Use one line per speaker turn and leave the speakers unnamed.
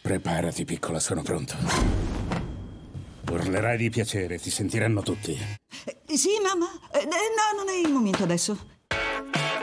Preparati, piccola, sono pronto. Urlerai di piacere, ti sentiranno tutti.
Sì, mamma. No, non è il momento adesso.